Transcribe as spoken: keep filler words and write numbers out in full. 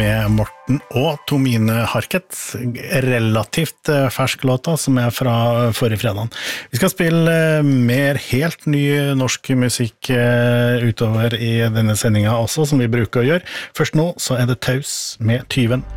med Morten og Tomine Harket, relativt fersk låta som er fra forrige fredag. Vi skal spille mer helt ny norsk musikk utover i denne sendingen også, som vi bruker å gjøre. Først nå så er det Taus med Tyven.